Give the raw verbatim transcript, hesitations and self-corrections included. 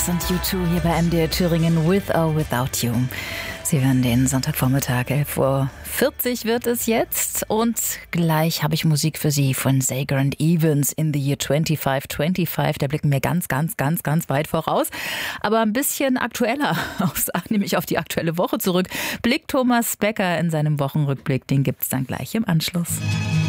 und U zwei hier bei M D R Thüringen, With or Without You. Sie hören den Sonntagvormittag, elf Uhr vierzig wird es jetzt. Und gleich habe ich Musik für Sie von Sager and Evans in the Year twenty-five twenty-five. Da blicken wir ganz, ganz, ganz, ganz weit voraus. Aber ein bisschen aktueller, aufs, nämlich auf die aktuelle Woche zurück, blickt Thomas Becker in seinem Wochenrückblick. Den gibt es dann gleich im Anschluss.